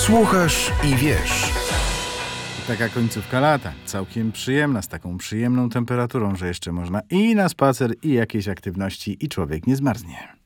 Słuchasz i wiesz. Taka końcówka lata, całkiem przyjemna, z taką przyjemną temperaturą, że jeszcze można i na spacer, i jakieś aktywności, i człowiek nie zmarznie.